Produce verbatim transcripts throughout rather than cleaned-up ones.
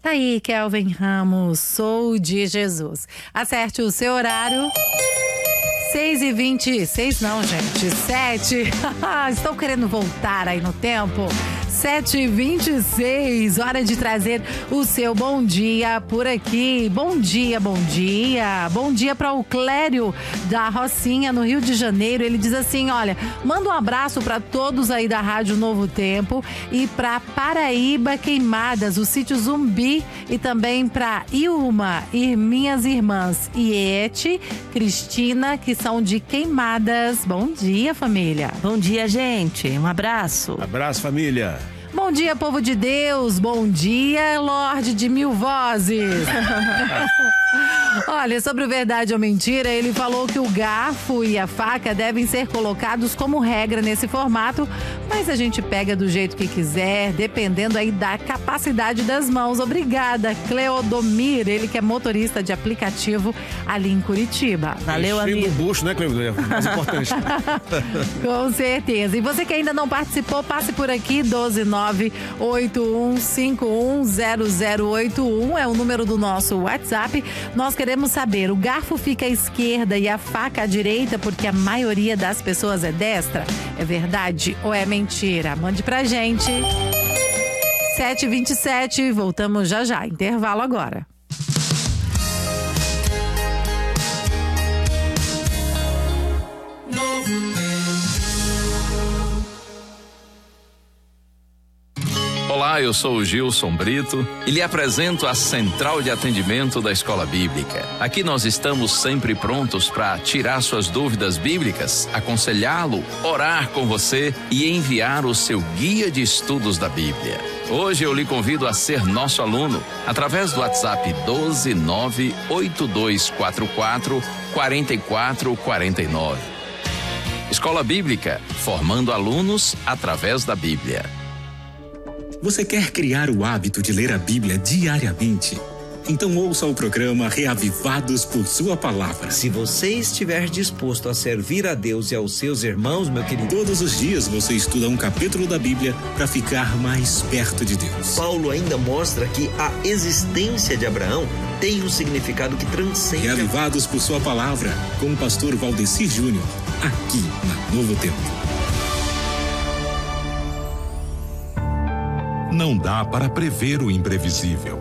Tá aí, Kelvin Ramos, Sou de Jesus. Acerte o seu horário. seis e vinte e seis, não, gente, sete. Estão querendo voltar aí no tempo? sete e vinte e seis, hora de trazer o seu bom dia por aqui. Bom dia, bom dia. Bom dia para o Clério da Rocinha, no Rio de Janeiro. Ele diz assim, olha, manda um abraço para todos aí da Rádio Novo Tempo e para Paraíba Queimadas, o sítio Zumbi, e também para Ilma e minhas irmãs Iete, Cristina, que são de Queimadas. Bom dia, família. Bom dia, gente. Um abraço. Abraço, família. Bom dia, povo de Deus. Bom dia, Lorde de Mil Vozes. Olha, sobre o verdade ou mentira, ele falou que o garfo e a faca devem ser colocados como regra nesse formato, mas a gente pega do jeito que quiser, dependendo aí da capacidade das mãos. Obrigada, Cleodomir, ele que é motorista de aplicativo ali em Curitiba. Valeu, amigo. Enchendo o bucho, né, Cleodomir? É mais importante. Com certeza. E você que ainda não participou, passe por aqui, doze nove oito um cinco um zero zero oito um é o número do nosso WhatsApp. Nós queremos saber, o garfo fica à esquerda e a faca à direita porque a maioria das pessoas é destra? É verdade ou é mentira? Mande pra gente. sete e vinte e sete, voltamos já já. Intervalo agora. Olá, eu sou o Gilson Brito e lhe apresento a Central de Atendimento da Escola Bíblica. Aqui nós estamos sempre prontos para tirar suas dúvidas bíblicas, aconselhá-lo, orar com você e enviar o seu guia de estudos da Bíblia. Hoje eu lhe convido a ser nosso aluno através do WhatsApp doze nove oito dois quatro quatro quatro quatro quatro nove. Escola Bíblica, formando alunos através da Bíblia. Você quer criar o hábito de ler a Bíblia diariamente? Então ouça o programa Reavivados por Sua Palavra. Se você estiver disposto a servir a Deus e aos seus irmãos, meu querido, todos os dias você estuda um capítulo da Bíblia para ficar mais perto de Deus. Paulo ainda mostra que a existência de Abraão tem um significado que transcende. Reavivados por Sua Palavra, com o pastor Valdecir Júnior, aqui na Novo Tempo. Não dá para prever o imprevisível.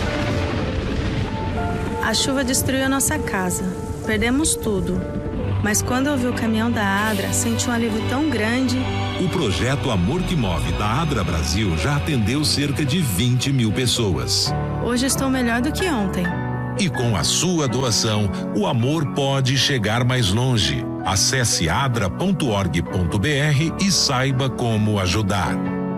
A chuva destruiu a nossa casa. Perdemos tudo. Mas quando eu vi o caminhão da Adra, senti um alívio tão grande. O projeto Amor que Move da Adra Brasil já atendeu cerca de vinte mil pessoas. Hoje estou melhor do que ontem. E com a sua doação, o amor pode chegar mais longe. Acesse adra ponto org ponto br e saiba como ajudar.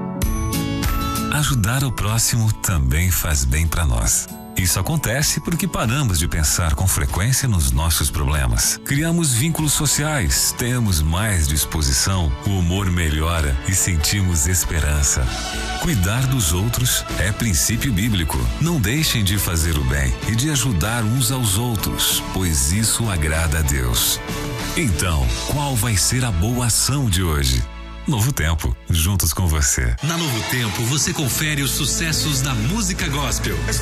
Ajudar o próximo também faz bem para nós. Isso acontece porque paramos de pensar com frequência nos nossos problemas. Criamos vínculos sociais, temos mais disposição, o humor melhora e sentimos esperança. Cuidar dos outros é princípio bíblico. Não deixem de fazer o bem e de ajudar uns aos outros, pois isso agrada a Deus. Então, qual vai ser a boa ação de hoje? Novo Tempo, juntos com você. Na Novo Tempo, você confere os sucessos da música gospel.